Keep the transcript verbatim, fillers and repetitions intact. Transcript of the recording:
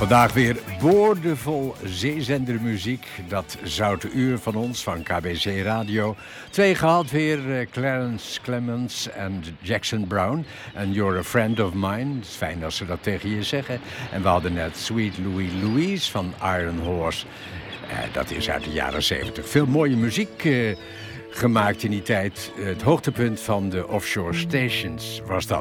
Vandaag weer boordevol zeezendermuziek. Dat zoute uur van ons, van K B C Radio. Twee gehad weer, uh, Clarence Clemens en Jackson Browne. En You're a Friend of Mine. Het is fijn als ze dat tegen je zeggen. En we hadden net Sweet Louie Louise van Iron Horse. Uh, dat is uit de jaren zeventig. Veel mooie muziek uh, gemaakt in die tijd. Uh, het hoogtepunt van de offshore stations was dat.